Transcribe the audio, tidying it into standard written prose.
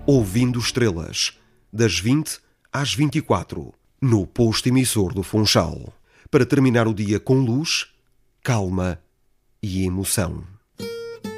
Ouvindo Estrelas, das 20 às 24, no posto emissor do Funchal, para terminar o dia com luz, calma e emoção.